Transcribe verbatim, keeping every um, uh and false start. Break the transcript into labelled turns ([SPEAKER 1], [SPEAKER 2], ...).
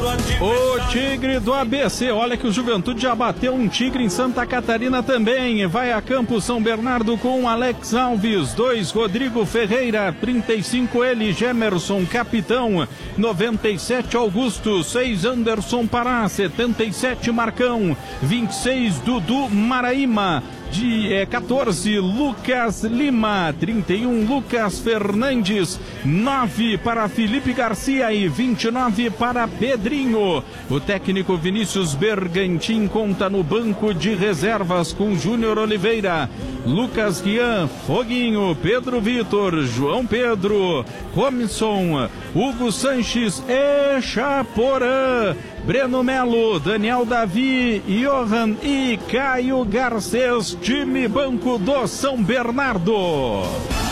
[SPEAKER 1] O Tigre do A B C, olha que o Juventude já bateu um Tigre em Santa Catarina também. Vai a campo São Bernardo com Alex Alves, dois Rodrigo Ferreira, trinta e cinco ele, Gemerson Capitão, noventa e sete Augusto, seis Anderson Pará, setenta e sete Marcão, vinte e seis Dudu Maraíma, de é, quatorze Lucas Lima, trinta e um Lucas Fernandes, nove para Felipe Garcia e vinte e nove para Pedrinho. O técnico Vinícius Bergantin conta no banco de reservas com Júnior Oliveira, Lucas Rian, Foguinho, Pedro Vitor, João Pedro, Robson, Hugo Sanches e Chaporã, Breno Melo, Daniel Davi, Johan e Caio Garcês, time banco do São Bernardo.